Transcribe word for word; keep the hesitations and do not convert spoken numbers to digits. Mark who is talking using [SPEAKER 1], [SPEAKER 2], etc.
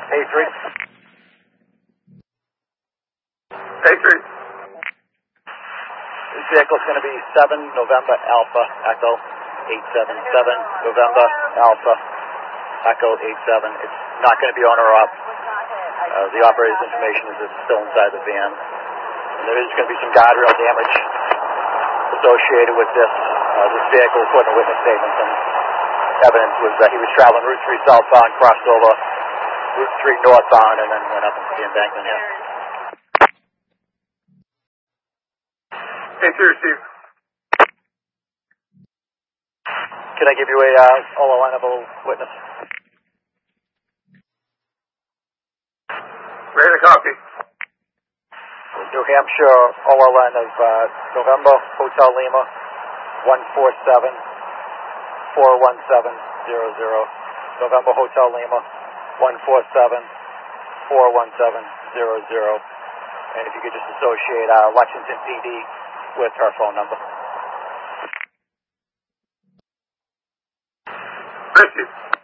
[SPEAKER 1] A three.
[SPEAKER 2] A three.
[SPEAKER 1] This vehicle is going to be seven November Alpha Echo eight seven seven November Alpha Echo eight seven. It's not going to be on or off. Uh, the operator's information is it's still inside the van. And there is going to be some guardrail damage associated with this. Uh, this vehicle, according to witness statements and evidence, was that he was traveling Route three southbound, crossed over Route three northbound, and then went up into the embankment here.
[SPEAKER 2] A three received.
[SPEAKER 1] Can I give you a uh, O L N of a witness?
[SPEAKER 2] Ready to copy.
[SPEAKER 1] New Hampshire O L N of uh, November Hotel Lima one four seven four one seven zero zero. November Hotel Lima one four seven four one seven zero zero. And if you could just associate uh, Lexington P D with her phone number.
[SPEAKER 2] Thank you.